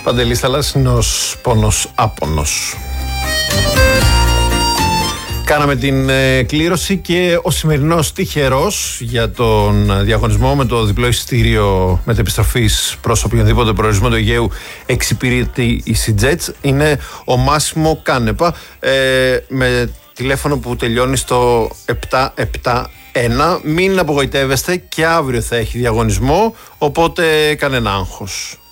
Παντελής Θαλάσσινος, πόνος άπονος. Κάναμε την κλήρωση και ο σημερινός τυχερός για τον διαγωνισμό με το διπλό εισιτήριο μετεπιστροφής προς οποιονδήποτε προορισμό του Αιγαίου εξυπηρετεί η EasyJet είναι ο Μάσιμο Κάνεπα, με τηλέφωνο που τελειώνει στο 771. Μην απογοητεύεστε, και αύριο θα έχει διαγωνισμό, οπότε κανένα άγχος.